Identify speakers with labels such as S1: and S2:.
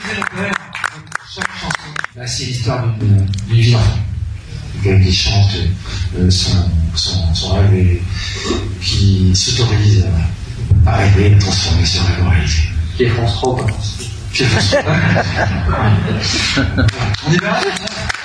S1: chaque chanson, bah, c'est l'histoire d'une vie d'enfant. Qui chante son rêve et qui s'autorise à rêver, à transformer ce rêve en réalité.
S2: Qui est France 3 ou pas?
S1: On y va?